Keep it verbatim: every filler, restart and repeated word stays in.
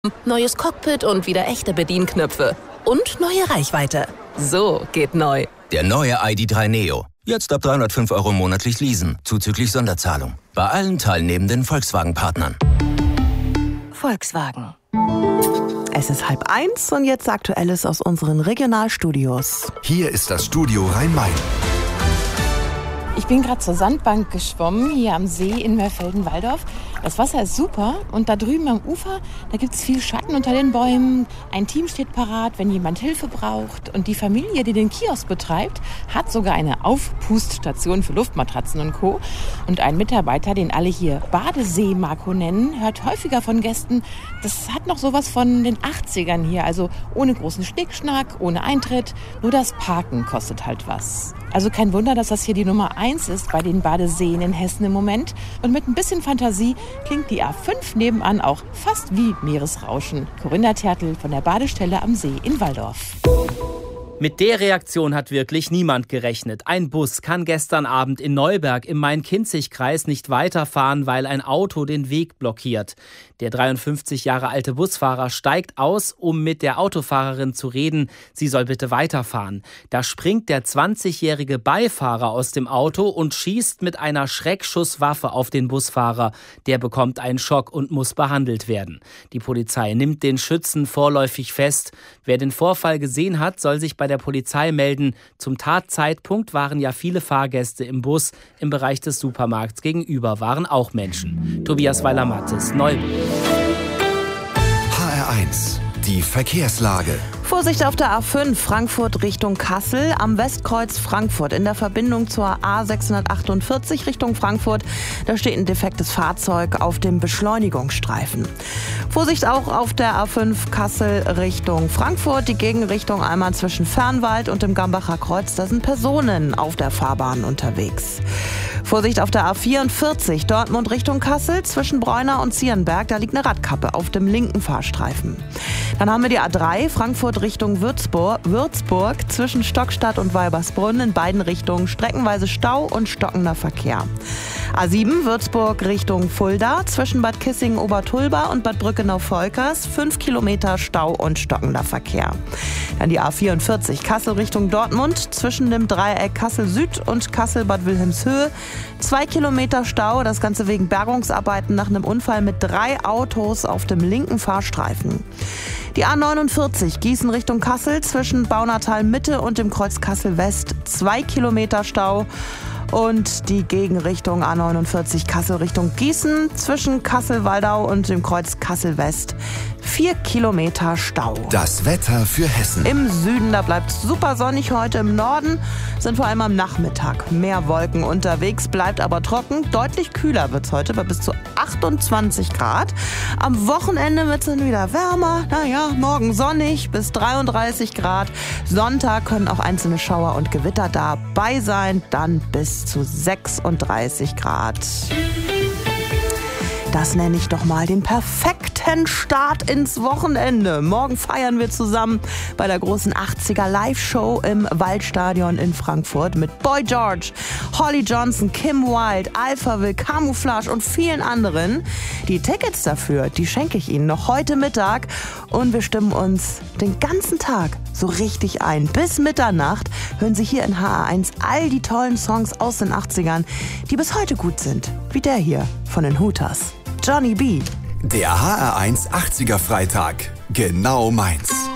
Neues Cockpit und wieder echte Bedienknöpfe. Und neue Reichweite. So geht neu. Der neue I D drei Neo. Jetzt ab dreihundertfünf Euro monatlich leasen, zuzüglich Sonderzahlung. Bei allen teilnehmenden Volkswagen-Partnern. Volkswagen. Es ist halb eins und jetzt Aktuelles aus unseren Regionalstudios. Hier ist das Studio Rhein-Main. Ich bin gerade zur Sandbank geschwommen, hier am See in Mörfelden-Walldorf. Das Wasser ist super und da drüben am Ufer, da gibt es viel Schatten unter den Bäumen. Ein Team steht parat, wenn jemand Hilfe braucht. Und die Familie, die den Kiosk betreibt, hat sogar eine Aufpuststation für Luftmatratzen und Co. Und ein Mitarbeiter, den alle hier Badesee-Marco nennen, hört häufiger von Gästen, das hat noch sowas von den achtzigern hier. Also ohne großen Schnickschnack, ohne Eintritt, nur das Parken kostet halt was. Also kein Wunder, dass das hier die Nummer eins ist bei den Badeseen in Hessen im Moment. Und mit ein bisschen Fantasie klingt die A fünf nebenan auch fast wie Meeresrauschen. Corinna Tertl von der Badestelle am See in Walldorf. Mit der Reaktion hat wirklich niemand gerechnet. Ein Bus kann gestern Abend in Neuberg im Main-Kinzig-Kreis nicht weiterfahren, weil ein Auto den Weg blockiert. Der dreiundfünfzig Jahre alte Busfahrer steigt aus, um mit der Autofahrerin zu reden. Sie soll bitte weiterfahren. Da springt der zwanzigjährige Beifahrer aus dem Auto und schießt mit einer Schreckschusswaffe auf den Busfahrer. Der bekommt einen Schock und muss behandelt werden. Die Polizei nimmt den Schützen vorläufig fest. Wer den Vorfall gesehen hat, soll sich bei der Polizei melden. Zum Tatzeitpunkt waren ja viele Fahrgäste im Bus. Im Bereich des Supermarkts gegenüber waren auch Menschen. Tobias Weiler-Mattes, Neuburg. H R eins, die Verkehrslage. Vorsicht auf der A fünf Frankfurt Richtung Kassel, am Westkreuz Frankfurt in der Verbindung zur A sechshundertachtundvierzig Richtung Frankfurt. Da steht ein defektes Fahrzeug auf dem Beschleunigungsstreifen. Vorsicht auch auf der A fünf Kassel Richtung Frankfurt, die Gegenrichtung einmal zwischen Fernwald und dem Gambacher Kreuz. Da sind Personen auf der Fahrbahn unterwegs. Vorsicht auf der A vierundvierzig Dortmund Richtung Kassel zwischen Bräuner und Zierenberg. Da liegt eine Radkappe auf dem linken Fahrstreifen. Dann haben wir die A drei Frankfurt Richtung Würzburg, Würzburg zwischen Stockstadt und Weibersbrunn in beiden Richtungen streckenweise Stau und stockender Verkehr. A sieben Würzburg Richtung Fulda zwischen Bad Kissingen-Obertulba und Bad Brückenau-Volkers fünf Kilometer Stau und stockender Verkehr. Dann die A vierundvierzig Kassel Richtung Dortmund zwischen dem Dreieck Kassel Süd und Kassel-Bad Wilhelmshöhe zwei Kilometer Stau, das Ganze wegen Bergungsarbeiten nach einem Unfall mit drei Autos auf dem linken Fahrstreifen. Die A neunundvierzig Gießen Richtung Kassel zwischen Baunatal Mitte und dem Kreuz Kassel West zwei Kilometer Stau. Und die Gegenrichtung A neunundvierzig Kassel Richtung Gießen zwischen Kassel-Waldau und dem Kreuz Kassel West vier Kilometer Stau. Das Wetter für Hessen. Im Süden, da bleibt es super sonnig heute. Im Norden sind vor allem am Nachmittag mehr Wolken unterwegs, bleibt aber trocken. Deutlich kühler wird es heute bei bis zu achtundzwanzig Grad. Am Wochenende wird es dann wieder wärmer. Naja, morgen sonnig bis dreiunddreißig Grad. Sonntag können auch einzelne Schauer und Gewitter dabei sein. Dann bis zu sechsunddreißig Grad. Das nenne ich doch mal den perfekten Start ins Wochenende. Morgen feiern wir zusammen bei der großen achtziger Live-Show im Waldstadion in Frankfurt mit Boy George, Holly Johnson, Kim Wilde, Alphaville, Camouflage und vielen anderen. Die Tickets dafür, die schenke ich Ihnen noch heute Mittag und wir stimmen uns den ganzen Tag so richtig ein. Bis Mitternacht hören Sie hier in H R eins all die tollen Songs aus den achtzigern, die bis heute gut sind, wie der hier von den Hooters. Johnny B. Der H R eins achtziger Freitag. Genau meins.